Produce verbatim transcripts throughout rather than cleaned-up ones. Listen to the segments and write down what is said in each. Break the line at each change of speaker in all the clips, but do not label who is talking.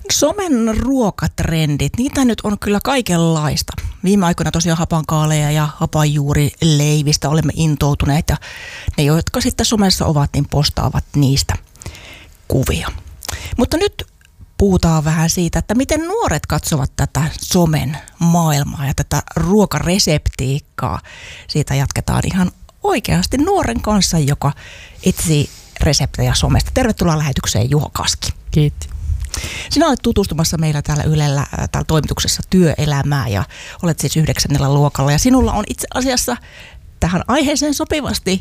Somen ruokatrendit, niitä nyt on kyllä kaikenlaista. Viime aikoina tosiaan hapankaaleja ja hapanjuurileivistä olemme intoutuneet ja ne, jotka sitten somessa ovat, niin postaavat niistä kuvia. Mutta nyt puhutaan vähän siitä, että miten nuoret katsovat tätä somen maailmaa ja tätä ruokareseptiikkaa. Siitä jatketaan ihan oikeasti nuoren kanssa, joka etsii reseptejä somesta. Tervetuloa lähetykseen, Juho Kaski.
Kiitti.
Sinä olet tutustumassa meillä täällä Ylellä täällä toimituksessa työelämää ja olet siis yhdeksännellä luokalla. Ja sinulla on itse asiassa tähän aiheeseen sopivasti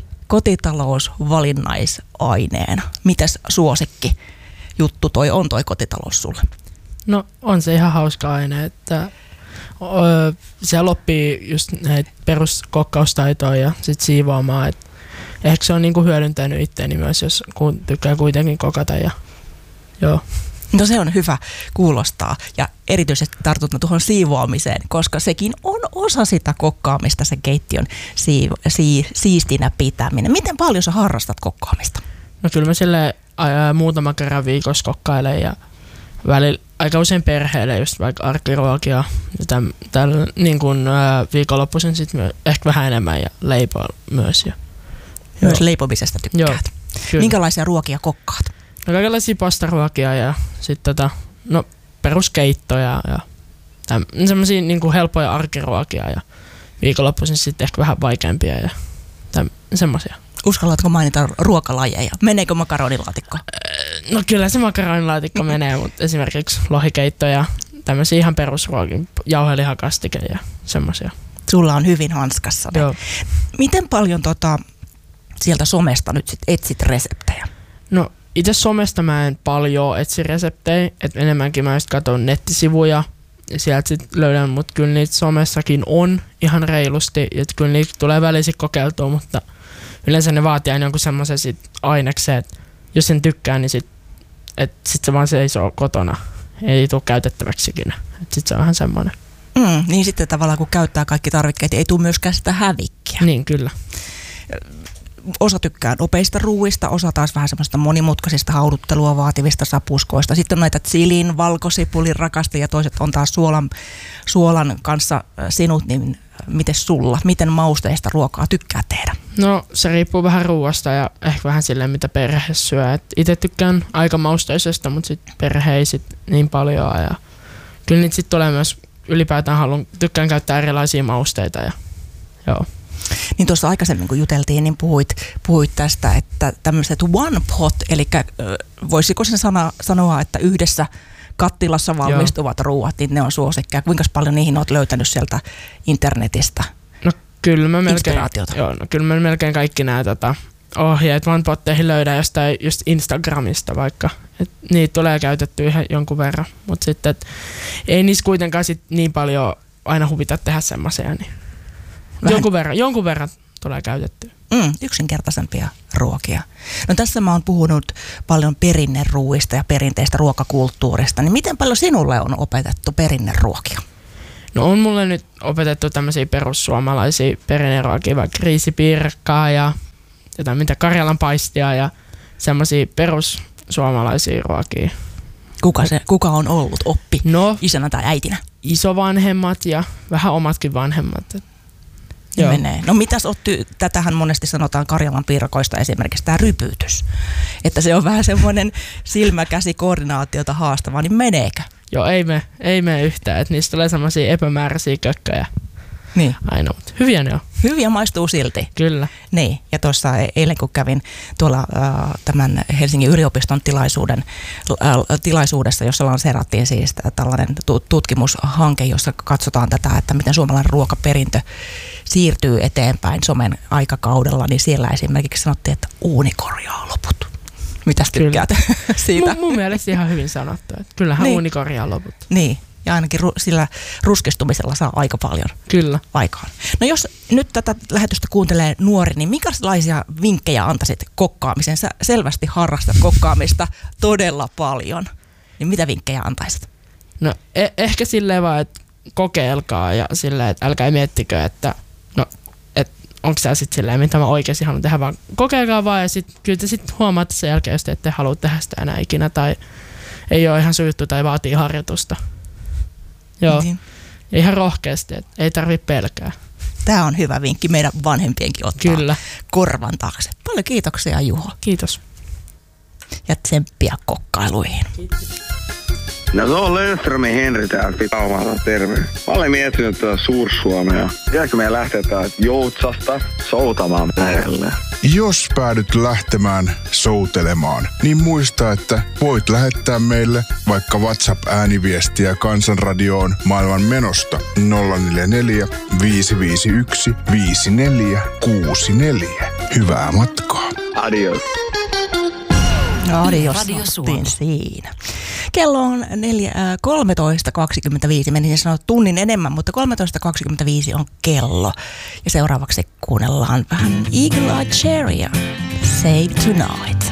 kotitalousvalinnaisaineena. Mitäs suosikki juttu toi on toi kotitalous sulle?
No on se ihan hauska aine, että öö, siellä oppii just näitä peruskokkaustaitoja ja sit siivoamaan. Et ehkä se on niinku hyödyntänyt itteeni myös, jos tykkää kuitenkin kokata. Ja, joo.
No se on hyvä kuulostaa ja erityisesti tartut tuohon siivoamiseen, koska sekin on osa sitä kokkaamista, sen keittiön sii, sii, siistinä pitäminen. Miten paljon sä harrastat kokkaamista?
No kyllä mä silleen ää, muutama kerran viikossa kokkailen ja välillä aika usein perheelle just vaikka arkiruokia ja täm, täl, niin kuin ää, viikonloppuisin sitten myö, ehkä vähän enemmän ja leipoa myös. Ja,
myös leipomisesta tykkäät.
Joo,
minkälaisia ruokia kokkaat?
No kaikenlaisia pastaruokia ja sitten tota, no peruskeittoja ja semmoisia niinku helppoja arkiruokia ja viikonloppuisin sitten ehkä vähän vaikeampia ja semmoisia.
Uskallatko mainita ruokalajeja? Meneekö makaronilaatikko?
No kyllä se makaronilaatikko menee, mutta esimerkiksi lohikeitto ja tämmöisiä ihan perusruokia, jauhelihakastike ja semmoisia.
Sulla on hyvin hanskassa.
Joo.
Miten paljon tota, sieltä somesta nyt sit etsit reseptejä?
No itse somesta mä en paljon etsi reseptejä, että enemmänkin mä just katson nettisivuja ja sieltä sit löydän, mutta kyllä niitä somessakin on ihan reilusti, että kyllä niitä tulee välisin kokeiltua, mutta yleensä ne vaatii aina jonkun semmoisen sit ainekseen, että jos sen tykkää, niin sit, et sit se vaan seisoo kotona, ei tule käytettäväksi ikinä, että sit se on vähän semmoinen.
Mm, niin sitten tavallaan kun käyttää kaikki tarvikkeet, ei tule myöskään sitä hävikkiä.
Niin kyllä.
Osa tykkää nopeista ruuista, osa taas vähän semmoista monimutkaisista hauduttelua vaativista sapuskoista. Sitten on näitä chilin, valkosipulin rakastajia ja toiset on taas suolan, suolan kanssa sinut, niin miten sulla? Miten mausteista ruokaa tykkää tehdä?
No se riippuu vähän ruuasta ja ehkä vähän silleen mitä perhe syö. Et itse tykkään aika mausteisesta, mutta sit perhe ei sit niin paljon. Ja kyllä niitä sit tulee myös ylipäätään halun, tykkään käyttää erilaisia mausteita ja joo.
Niin tuossa aikaisemmin kun juteltiin, niin puhuit, puhuit tästä, että tämmöiset one pot, eli voisiko sen sana, sanoa, että yhdessä kattilassa valmistuvat Joo. ruuat, niin ne on suosikkia. Kuinka paljon niihin olet löytänyt sieltä internetistä
no, kyllä mä melkein,
inspiraatiota?
Joo, no, kyllä mä melkein kaikki nämä tota, ohjeet one potteihin löydän jostain just Instagramista vaikka. Et niitä tulee käytettyä ihan jonkun verran, mutta sitten et, ei niissä kuitenkaan sit niin paljon aina huvita tehdä semmoisia, niin Jonkun verran, jonkun verran tulee käytettyä.
Mm, yksinkertaisempia ruokia. No tässä mä oon puhunut paljon perinneruuista ja perinteistä ruokakulttuurista. Niin miten paljon sinulle on opetettu perinneruokia?
No on mulle nyt opetettu tämmöisiä perussuomalaisia perinneruokia, vaikka riisipiirakkaa ja jotain mitä Karjalan paistia ja semmoisia perussuomalaisia ruokia.
Kuka, se, kuka on ollut oppi?
No,
isänä tai äitinä?
Isovanhemmat ja vähän omatkin vanhemmat.
Menee. No mitäs oot ty- tätähän monesti sanotaan Karjalan piirakoista esimerkiksi tämä rypytys. Että se on vähän semmoinen silmäkäsi-koordinaatiota haastava, niin meneekö?
Joo, ei me, ei me yhtään. Että niistä tulee semmoisia epämääräisiä kökköjä.
Niin.
Aina, mutta hyviä ne on.
Hyviä maistuu silti.
Kyllä.
Niin, ja tuossa eilen kun kävin tuolla äh, tämän Helsingin yliopiston tilaisuuden, äh, tilaisuudessa, jossa lanseerattiin siis tällainen tu- tutkimushanke, jossa katsotaan tätä, että miten suomalainen ruokaperintö siirtyy eteenpäin somen aikakaudella, niin siellä esimerkiksi sanottiin, että uuni korjaa loput. Mitäs tykkäät siitä?
Mun, mun mielestä ihan hyvin sanottu. Että kyllähän niin. Uuni korjaa loput.
Niin. Ja ainakin ru- sillä ruskestumisella saa aika paljon
Kyllä.
aikaan. No jos nyt tätä lähetystä kuuntelee nuori, niin minkälaisia vinkkejä antaisit kokkaamiseen? Sä selvästi harrastat kokkaamista todella paljon. Niin mitä vinkkejä antaisit?
No e- ehkä silleen vaan, että kokeilkaa ja silleen, että älkää miettikö, että no, et onko sä sitten silleen, mitä mä oikeasti haluan tehdä, vaan kokeilkaa vaan ja sit, kyllä te sitten huomaatte sen jälkeen, jos te ette halua tehdä sitä enää ikinä tai ei ole ihan syytty tai vaatii harjoitusta. Joo,
Niin.
ja ihan rohkeasti, että ei tarvitse pelkää.
Tämä on hyvä vinkki meidän vanhempienkin ottaa
Kyllä.
korvan taakse. Paljon kiitoksia Juho
Kiitos.
ja tsemppiä kokkailuihin.
No se on Löfströmin Henri täältä Pitaumalta, terve. Mä olen miettinyt tuota Suur-Suomea. Tiedätkö meidän lähteä täältä Joutsasta soutamaan merelle?
Jos päädyt lähtemään soutelemaan, niin muista, että voit lähettää meille vaikka WhatsApp-ääniviestiä Kansanradioon maailman menosta nolla neljä neljä, viisi viisi yksi, viisi neljä kuusi neljä. Hyvää matkaa.
Adios.
Adios,
Radio
sanottiin siinä. Kello on neljä, äh, kolmetoista kaksikymmentäviisi, menin sanoa tunnin enemmän, mutta kolmetoista kaksikymmentäviisi on kello. Ja seuraavaksi kuunnellaan vähän Eagle Eye Cherrya, Save Tonight.